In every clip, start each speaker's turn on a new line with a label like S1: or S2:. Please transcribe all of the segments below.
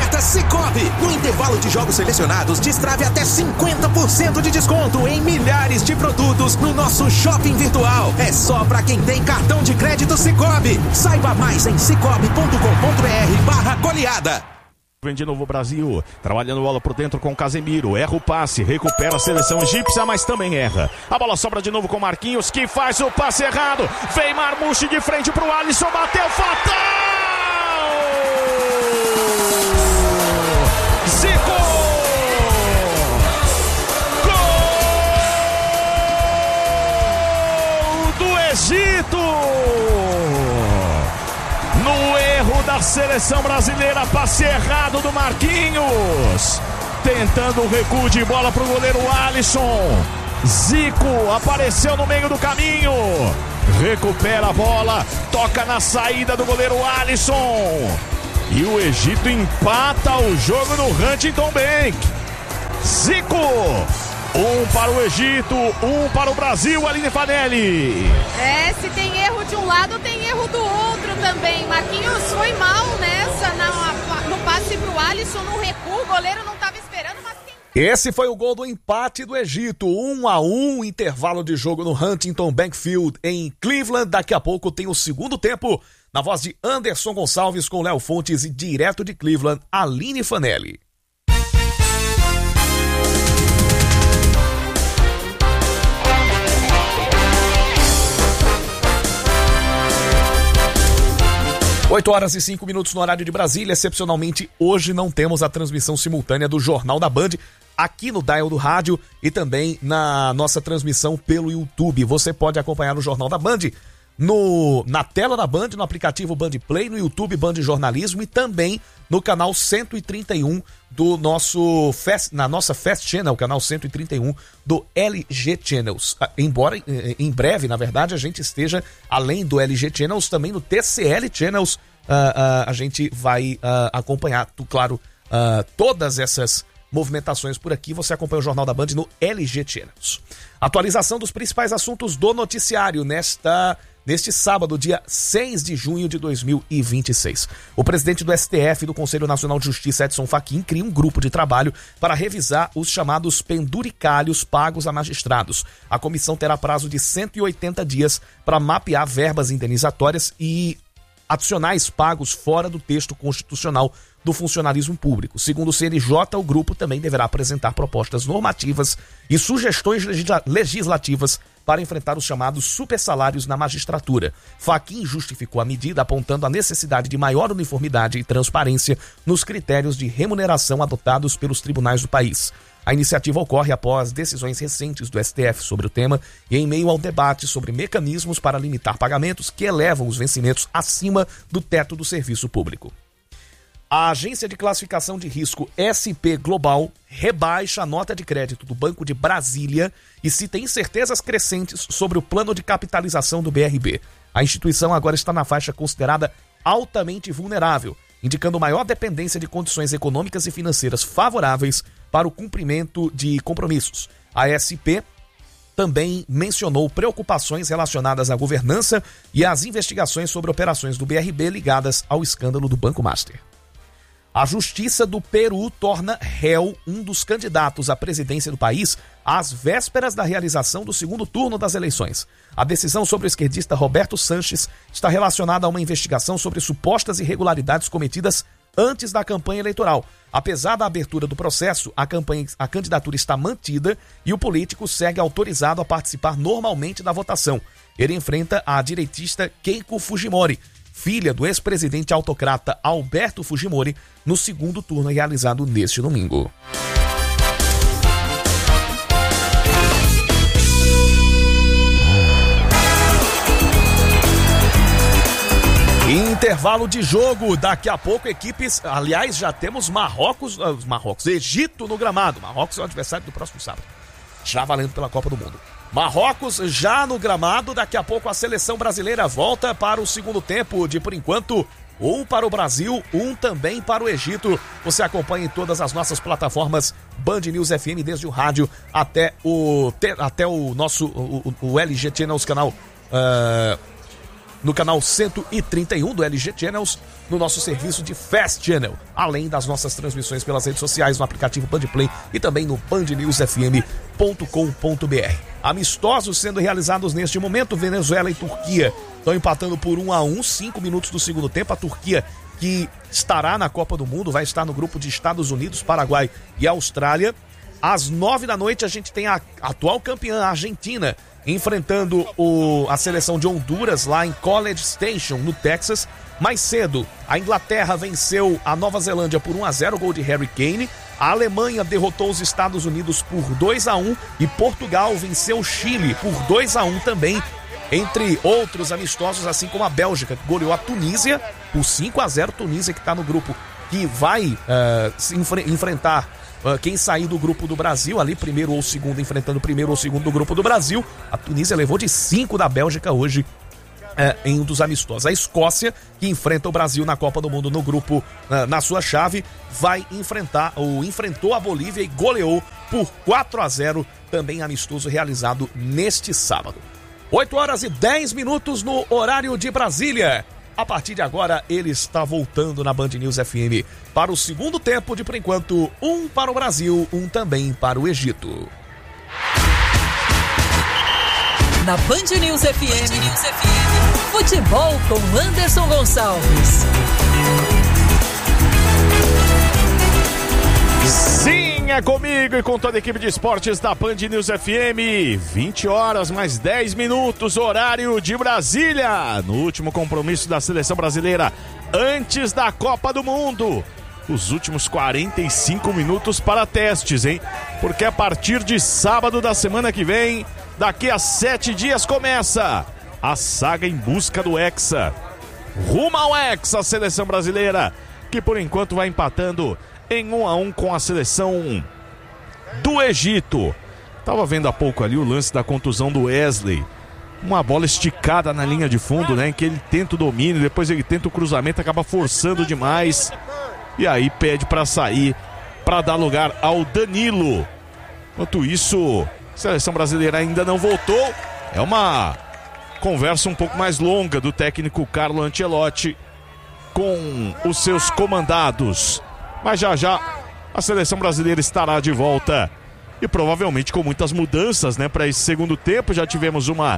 S1: ofertas Sicoob. No intervalo de jogos selecionados, destrave até 50% de desconto em milhares de produtos no nosso shopping virtual. É só pra quem tem cartão de crédito Sicoob. Saiba mais em cicobi.com.br/goleada.
S2: Vem de novo o Brasil, trabalhando bola por dentro com Casemiro, erra o passe, recupera a seleção egípcia, mas também erra. A bola sobra de novo com Marquinhos, que faz o passe errado. Vem Marmouche de frente pro Alisson, bateu, fatal! Zico! Gol do Egito! No erro da seleção brasileira, passe errado do Marquinhos, tentando o recuo de bola para o goleiro Alisson. Zico apareceu no meio do caminho, recupera a bola, toca na saída do goleiro Alisson e o Egito empata o jogo no Huntington Bank. Zico, 1 para o Egito, 1 para o Brasil, Aline Fanelli.
S3: Se tem erro de um lado, tem erro do outro também. Marquinhos foi mal nessa, no passe pro Alisson, no recuo, o goleiro não estava esperando, mas
S4: esse foi o gol do empate do Egito, 1-1, intervalo de jogo no Huntington Bank Field em Cleveland. Daqui a pouco tem o segundo tempo, na voz de Anderson Gonçalves com Léo Fontes e direto de Cleveland, Aline Fanelli. Oito horas e 5 minutos no horário de Brasília. Excepcionalmente, hoje não temos a transmissão simultânea do Jornal da Band aqui no dial do rádio e também na nossa transmissão pelo YouTube. Você pode acompanhar o Jornal da Band na tela da Band, no aplicativo Band Play, no YouTube Band Jornalismo e também no canal 131 do na nossa Fast Channel, canal 131 do LG Channels. Embora em breve, na verdade, a gente esteja além do LG Channels, também no TCL Channels, a gente vai acompanhar, claro, todas essas movimentações por aqui. Você acompanha o Jornal da Band no LG Channels. Atualização dos principais assuntos do noticiário neste sábado, dia 6 de junho de 2026. O presidente do STF e do Conselho Nacional de Justiça, Edson Fachin, cria um grupo de trabalho para revisar os chamados penduricalhos pagos a magistrados. A comissão terá prazo de 180 dias para mapear verbas indenizatórias e adicionais pagos fora do texto constitucional do funcionalismo público. Segundo o CNJ, o grupo também deverá apresentar propostas normativas e sugestões legislativas para enfrentar os chamados supersalários na magistratura. Fachin justificou a medida apontando a necessidade de maior uniformidade e transparência nos critérios de remuneração adotados pelos tribunais do país. A iniciativa ocorre após decisões recentes do STF sobre o tema e em meio ao debate sobre mecanismos para limitar pagamentos que elevam os vencimentos acima do teto do serviço público. A agência de classificação de risco SP Global rebaixa a nota de crédito do Banco de Brasília e cita incertezas crescentes sobre o plano de capitalização do BRB. A instituição agora está na faixa considerada altamente vulnerável, indicando maior dependência de condições econômicas e financeiras favoráveis para o cumprimento de compromissos. A SP também mencionou preocupações relacionadas à governança e às investigações sobre operações do BRB ligadas ao escândalo do Banco Master. A Justiça do Peru torna réu um dos candidatos à presidência do país às vésperas da realização do segundo turno das eleições. A decisão sobre o esquerdista Roberto Sanches está relacionada a uma investigação sobre supostas irregularidades cometidas antes da campanha eleitoral. Apesar da abertura do processo, a candidatura está mantida e o político segue autorizado a participar normalmente da votação. Ele enfrenta a direitista Keiko Fujimori, filha do ex-presidente autocrata Alberto Fujimori, no segundo turno realizado neste domingo. Intervalo de jogo, daqui a pouco equipes, aliás, já temos Egito no gramado. Marrocos é o adversário do próximo sábado, já valendo pela Copa do Mundo. Marrocos já no gramado, daqui a pouco a seleção brasileira volta para o segundo tempo de, por enquanto, um para o Brasil, um também para o Egito. Você acompanha em todas as nossas plataformas Band News FM, desde o rádio até o nosso LG Channels, canal no canal 131 do LG Channels, no nosso serviço de Fast Channel, além das nossas transmissões pelas redes sociais, no aplicativo Band Play e também no bandnewsfm.com.br. Amistosos sendo realizados neste momento, Venezuela e Turquia estão empatando por 1-1, 5 minutos do segundo tempo. A Turquia, que estará na Copa do Mundo, vai estar no grupo de Estados Unidos, Paraguai e Austrália. Às 9 da noite a gente tem a atual campeã, a Argentina, enfrentando a seleção de Honduras lá em College Station, no Texas. Mais cedo, a Inglaterra venceu a Nova Zelândia por 1-0, gol de Harry Kane. A Alemanha derrotou os Estados Unidos por 2-1 e Portugal venceu o Chile por 2-1 também, entre outros amistosos, assim como a Bélgica, que goleou a Tunísia por 5-0. Tunísia, que está no grupo que vai se enfrentar quem sair do grupo do Brasil, ali primeiro ou segundo, enfrentando o primeiro ou segundo do grupo do Brasil. A Tunísia levou de 5 da Bélgica hoje em um dos amistosos. A Escócia, que enfrenta o Brasil na Copa do Mundo no grupo, na sua chave, enfrentou a Bolívia e goleou por 4-0, também amistoso realizado neste sábado. 8h10 no horário de Brasília. A partir de agora, ele está voltando na Band News FM para o segundo tempo de, por enquanto, 1 para o Brasil, 1 também para o Egito.
S5: Na Band News FM, futebol com Anderson Gonçalves.
S2: Sim, é comigo e com toda a equipe de esportes da Band News FM. 20h mais 10 minutos, horário de Brasília. No último compromisso da seleção brasileira antes da Copa do Mundo. Os últimos 45 minutos para testes, hein? Porque a partir de sábado da semana que vem, daqui a 7 dias, começa a saga em busca do Hexa. Rumo ao Hexa, a seleção brasileira, que por enquanto vai empatando em 1-1 com a seleção do Egito. Tava vendo há pouco ali o lance da contusão do Wesley. Uma bola esticada na linha de fundo, né? Em que ele tenta o domínio, depois ele tenta o cruzamento, acaba forçando demais. E aí pede para sair, para dar lugar ao Danilo. Enquanto isso, a seleção brasileira ainda não voltou. É uma conversa um pouco mais longa do técnico Carlo Ancelotti com os seus comandados. Mas já já a seleção brasileira estará de volta e provavelmente com muitas mudanças, né, para esse segundo tempo. Já tivemos uma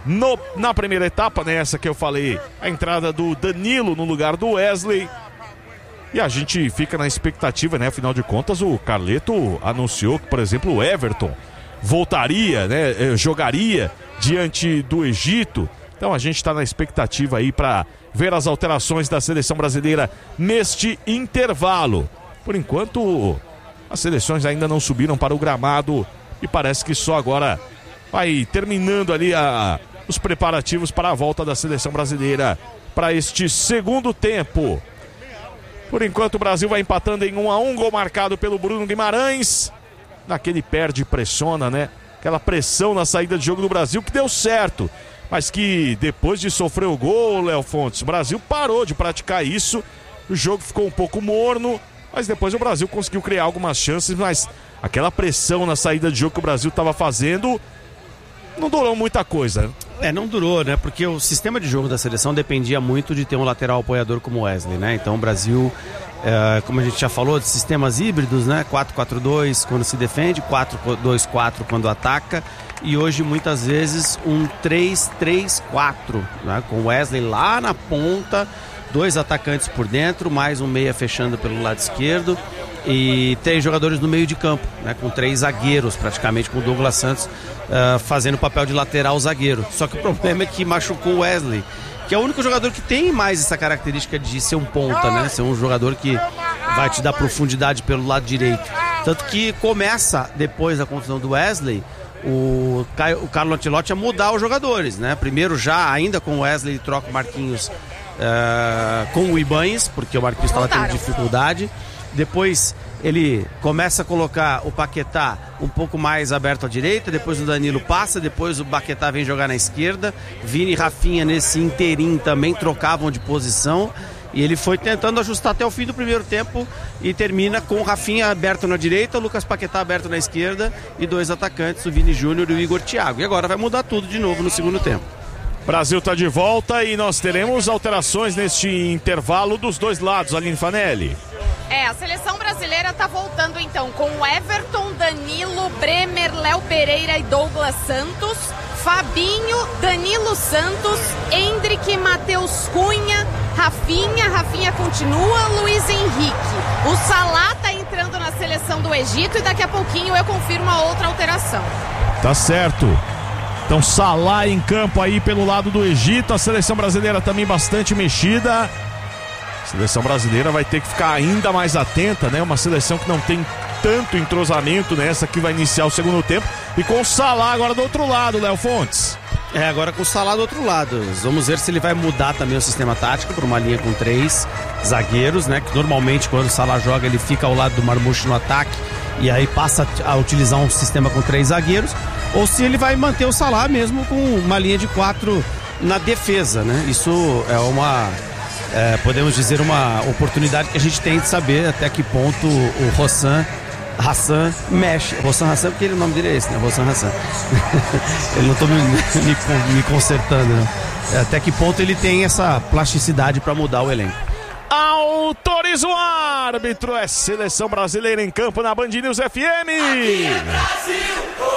S2: na primeira etapa, né, essa que eu falei, a entrada do Danilo no lugar do Wesley. E a gente fica na expectativa, né, afinal de contas o Carleto anunciou que, por exemplo, o Everton voltaria, né, jogaria diante do Egito. Então a gente está na expectativa aí para ver as alterações da seleção brasileira neste intervalo. Por enquanto, as seleções ainda não subiram para o gramado e parece que só agora vai terminando ali os preparativos para a volta da seleção brasileira para este segundo tempo. Por enquanto o Brasil vai empatando em 1-1, gol marcado pelo Bruno Guimarães. Naquele perde e pressiona, né? Aquela pressão na saída de jogo do Brasil que deu certo. Mas que depois de sofrer o gol, Léo Fontes, o Brasil parou de praticar isso. O jogo ficou um pouco morno, mas depois o Brasil conseguiu criar algumas chances, mas aquela pressão na saída de jogo que o Brasil estava fazendo não durou muita coisa.
S6: Não durou, né? Porque o sistema de jogo da seleção dependia muito de ter um lateral apoiador como o Wesley, né? Então o Brasil, como a gente já falou, de sistemas híbridos, né? 4-4-2 quando se defende, 4-2-4 quando ataca. E hoje, muitas vezes, um 3-3-4, né? Com o Wesley lá na ponta, 2 atacantes por dentro, mais um meia fechando pelo lado esquerdo e 3 jogadores no meio de campo, né? Com 3 zagueiros, praticamente, com o Douglas Santos fazendo o papel de lateral zagueiro. Só que o problema é que machucou o Wesley, que é o único jogador que tem mais essa característica de ser um ponta, né? Ser um jogador que vai te dar profundidade pelo lado direito. Tanto que começa, depois da contusão do Wesley, o Carlo Ancelotti a mudar os jogadores, né? Primeiro, já ainda com o Wesley, ele troca o Marquinhos com o Ibanez, porque o Marquinhos estava tendo dificuldade. Depois ele começa a colocar o Paquetá um pouco mais aberto à direita, depois o Danilo passa, depois o Paquetá vem jogar na esquerda. Vini e Rafinha nesse interim também trocavam de posição. E ele foi tentando ajustar até o fim do primeiro tempo e termina com o Rafinha aberto na direita, o Lucas Paquetá aberto na esquerda e 2 atacantes, o Vini Júnior e o Igor Thiago. E agora vai mudar tudo de novo no segundo tempo.
S2: Brasil tá de volta e nós teremos alterações neste intervalo dos dois lados, Aline Fanelli.
S3: A seleção brasileira tá voltando então com o Everton, Danilo, Bremer, Léo Pereira e Douglas Santos, Fabinho, Danilo Santos, Endrick, Matheus Cunha, Rafinha continua, Luiz Henrique. O Salah tá entrando na seleção do Egito e daqui a pouquinho eu confirmo a outra alteração.
S2: Tá certo. Então Salah em campo aí pelo lado do Egito, a seleção brasileira também bastante mexida. A seleção brasileira vai ter que ficar ainda mais atenta, né? Uma seleção que não tem tanto entrosamento nessa que vai iniciar o segundo tempo. E com o Salah agora do outro lado, Léo Fontes.
S6: Agora com o Salah do outro lado. Vamos ver se ele vai mudar também o sistema tático para uma linha com 3 zagueiros, né? Que normalmente quando o Salah joga ele fica ao lado do Marmouche no ataque e aí passa a utilizar um sistema com 3 zagueiros. Ou se ele vai manter o Salah mesmo com uma linha de 4 na defesa, né? Isso é uma, podemos dizer, uma oportunidade que a gente tem de saber até que ponto o Hassan mexe. Hassan, porque o nome dele é esse, né? Hassan. Eu não tô me consertando, né? Até que ponto ele tem essa plasticidade para mudar o elenco.
S2: Autoriza o árbitro, é seleção brasileira em campo na Band News FM. Aqui é Brasil.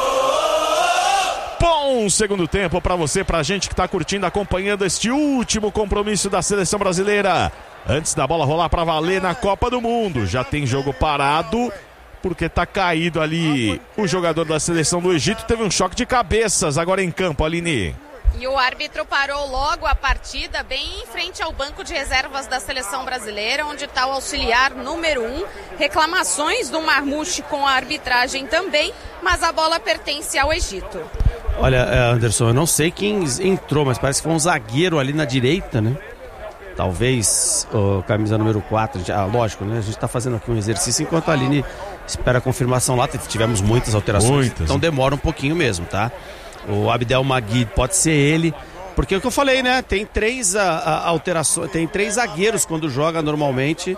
S2: Bom segundo tempo pra você, pra gente que tá curtindo, acompanhando este último compromisso da seleção brasileira. Antes da bola rolar pra valer na Copa do Mundo. Já tem jogo parado, porque tá caído ali o jogador da seleção do Egito. Teve um choque de cabeças agora em campo, Aline.
S3: E o árbitro parou logo a partida, bem em frente ao banco de reservas da seleção brasileira, onde está o auxiliar número 1. Reclamações do Marmouche com a arbitragem também, mas a bola pertence ao Egito.
S6: Olha, Anderson, eu não sei quem entrou, mas parece que foi um zagueiro ali na direita, né? Talvez o camisa número 4, lógico, né? A gente tá fazendo aqui um exercício enquanto a Aline espera a confirmação lá. Tivemos muitas alterações, então demora um pouquinho mesmo, tá? O Abdel Magui pode ser ele, porque é o que eu falei, né? Tem 3 alterações, tem 3 zagueiros quando joga normalmente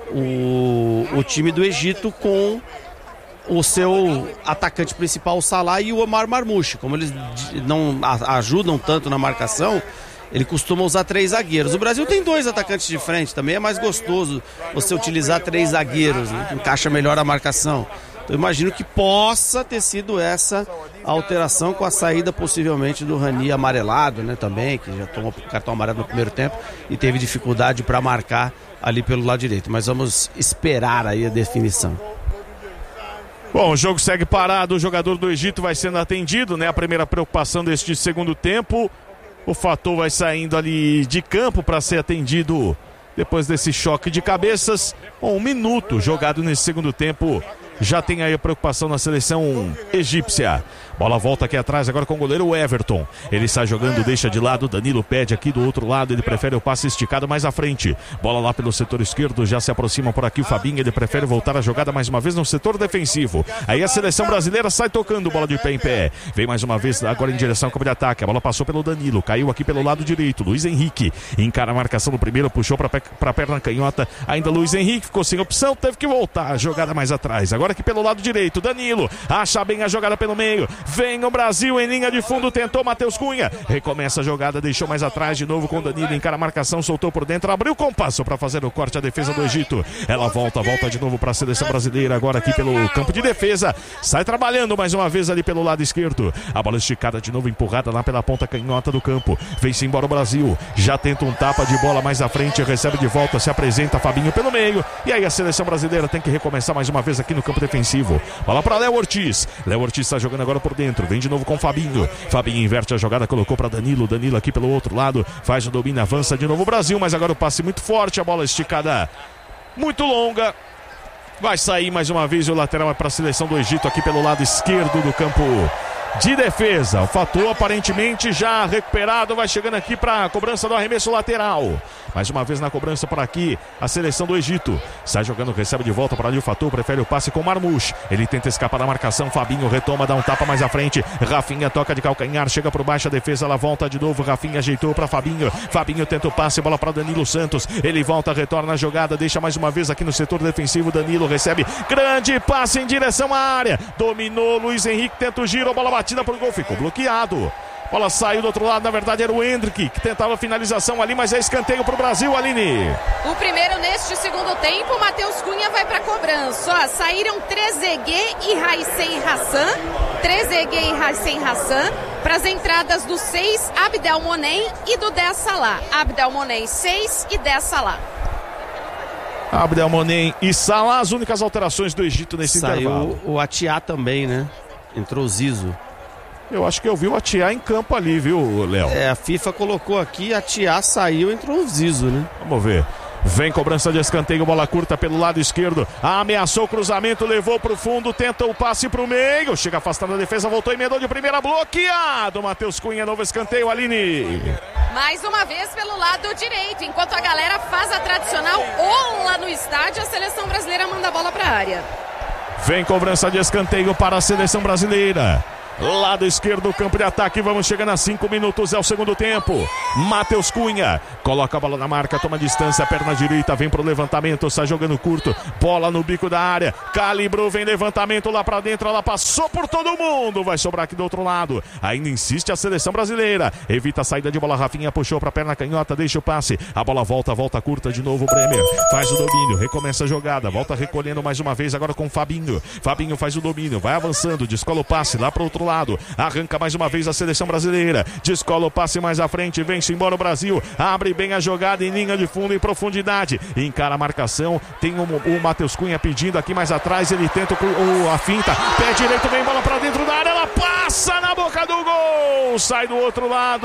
S6: o time do Egito com o seu atacante principal, o Salah, e o Omar Marmouche. Como eles não ajudam tanto na marcação, ele costuma usar 3 zagueiros. O Brasil tem 2 atacantes de frente, também é mais gostoso você utilizar 3 zagueiros, né? Encaixa melhor a marcação. Então eu imagino que possa ter sido essa alteração, com a saída possivelmente do Rani amarelado, né, também, que já tomou cartão amarelo no primeiro tempo e teve dificuldade para marcar ali pelo lado direito. Mas vamos esperar aí a definição.
S2: Bom, o jogo segue parado, o jogador do Egito vai sendo atendido, né? A primeira preocupação deste segundo tempo. O Fatou vai saindo ali de campo para ser atendido depois desse choque de cabeças. 1 minuto jogado nesse segundo tempo. Já tem aí a preocupação na seleção egípcia. Bola volta aqui atrás agora com o goleiro Everton. Ele sai jogando, deixa de lado. Danilo pede aqui do outro lado. Ele prefere o passe esticado mais à frente. Bola lá pelo setor esquerdo. Já se aproxima por aqui o Fabinho. Ele prefere voltar a jogada mais uma vez no setor defensivo. Aí a seleção brasileira sai tocando, bola de pé em pé. Vem mais uma vez agora em direção ao campo de ataque. A bola passou pelo Danilo. Caiu aqui pelo lado direito. Luiz Henrique encara a marcação no primeiro. Puxou para a perna canhota. Ainda Luiz Henrique ficou sem opção. Teve que voltar a jogada mais atrás. Agora aqui pelo lado direito. Danilo acha bem a jogada pelo meio. Vem o Brasil em linha de fundo, tentou Matheus Cunha, recomeça a jogada, deixou mais atrás de novo com Danilo, encara a marcação, soltou por dentro, abriu o compasso para fazer o corte à defesa do Egito. Ela volta de novo para a seleção brasileira, agora aqui pelo campo de defesa, sai trabalhando mais uma vez ali pelo lado esquerdo, a bola esticada de novo, empurrada lá pela ponta canhota do campo, vem-se embora o Brasil, já tenta um tapa de bola mais à frente, recebe de volta, se apresenta Fabinho pelo meio, e aí a seleção brasileira tem que recomeçar mais uma vez aqui no campo defensivo. Bola para Léo Ortiz está jogando agora por dentro, vem de novo com Fabinho inverte a jogada, colocou para Danilo aqui pelo outro lado, faz o domínio, avança de novo o Brasil, mas agora o passe muito forte, a bola esticada muito longa, vai sair mais uma vez, o lateral é para a seleção do Egito aqui pelo lado esquerdo do campo de defesa. O Fatou aparentemente já recuperado, vai chegando aqui para a cobrança do arremesso lateral. Mais uma vez na cobrança por aqui a seleção do Egito. Sai jogando, recebe de volta para ali o Fatou, prefere o passe com o Marmouche. Ele tenta escapar da marcação, Fabinho retoma, dá um tapa mais à frente. Rafinha toca de calcanhar, chega por baixo a defesa, ela volta de novo. Rafinha ajeitou para Fabinho. Fabinho tenta o passe, bola para Danilo Santos. Ele volta, retorna a jogada, deixa mais uma vez aqui no setor defensivo. Danilo recebe, grande passe em direção à área. Dominou Luiz Henrique, tenta o giro, a bola batida pro gol, ficou bloqueado Bola saiu do outro lado, na verdade era o Hendrick que tentava a finalização ali, mas é escanteio pro Brasil, Aline.
S3: O primeiro neste segundo tempo, Matheus Cunha vai pra cobrança. Ó, saíram Trezeguet e Raicen Hassan. Trezeguet e Raicen Hassan. Para as entradas do 6, Abdelmonem e do 10 Salah. Abdelmonem 6 e 10 Salah.
S2: Abdelmonem e Salah, as únicas alterações do Egito nesse intervalo.
S6: Saiu o Atiá também, né? Entrou o Zizo.
S2: Eu acho que eu vi o Atiá em campo ali, viu, Léo?
S6: A FIFA colocou aqui, Atiá saiu, entrou o Zizo, né?
S2: Vamos ver. Vem cobrança de escanteio, bola curta pelo lado esquerdo. Ameaçou o cruzamento, levou pro fundo, tenta o passe pro meio. Chega afastando a defesa, voltou, emendou de primeira, bloqueado. Matheus Cunha, novo escanteio, Aline.
S3: Mais uma vez pelo lado direito. Enquanto a galera faz a tradicional ola no estádio, a seleção brasileira manda a bola pra área.
S2: Vem cobrança de escanteio para a seleção brasileira. Lado esquerdo do campo de ataque, vamos chegando a 5 minutos, é o segundo tempo. Matheus Cunha coloca a bola na marca, toma distância, perna direita, vem pro levantamento, sai jogando curto, bola no bico da área, calibrou, vem levantamento lá pra dentro, ela passou por todo mundo, vai sobrar aqui do outro lado, ainda insiste a seleção brasileira, evita a saída de bola, Rafinha puxou pra perna canhota, deixa o passe, a bola volta curta de novo, Bremer faz o domínio, recomeça a jogada, volta recolhendo mais uma vez agora com Fabinho faz o domínio, vai avançando, descola o passe lá pro outro lado, arranca mais uma vez a seleção brasileira, descola o passe mais à frente, vem-se embora o Brasil, abre bem a jogada em linha de fundo, em profundidade, encara a marcação, tem o Matheus Cunha pedindo aqui mais atrás, ele tenta a finta, pé direito, vem bola pra dentro da área, ela passa na boca do gol, sai do outro lado,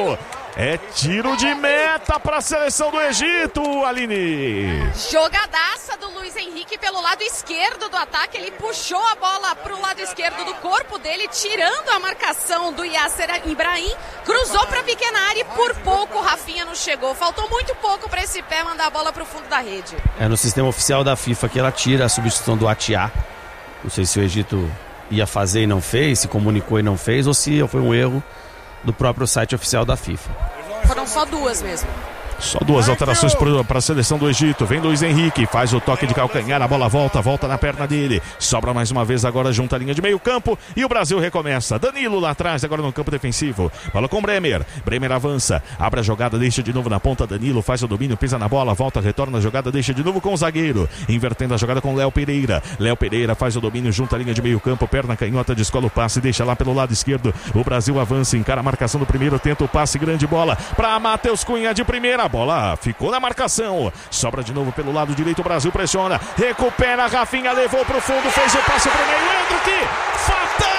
S2: é tiro de meta para a seleção do Egito, Aline.
S3: Jogadaça do Luiz Henrique pelo lado esquerdo do ataque. Ele puxou a bola para o lado esquerdo do corpo dele, tirando a marcação do Yasser Ibrahim. Cruzou para a pequena área e por pouco o Rafinha não chegou. Faltou muito pouco para esse pé mandar a bola para o fundo da rede.
S6: É no sistema oficial da FIFA que ela tira a substituição do Atiá. Não sei se o Egito ia fazer e não fez, se comunicou e não fez, ou se foi um erro do próprio site oficial da FIFA.
S3: Foram só duas mesmo.
S2: Só duas alterações para a seleção do Egito. Vem Luiz Henrique, faz o toque de calcanhar, a bola volta na perna dele. Sobra mais uma vez agora junto à linha de meio campo e o Brasil recomeça. Danilo lá atrás, agora no campo defensivo. Bola com Bremer. Bremer avança, abre a jogada, deixa de novo na ponta. Danilo faz o domínio, pisa na bola, volta, retorna a jogada, deixa de novo com o zagueiro. Invertendo a jogada com Léo Pereira. Léo Pereira faz o domínio junto à linha de meio campo, perna canhota, descola o passe, deixa lá pelo lado esquerdo. O Brasil avança, encara a marcação do primeiro, tenta o passe, grande bola para Matheus Cunha de primeira. A bola ficou na marcação, sobra de novo pelo lado direito, o Brasil pressiona, recupera, Rafinha levou pro fundo, fez o passe pro meio, Hendrick, fatal!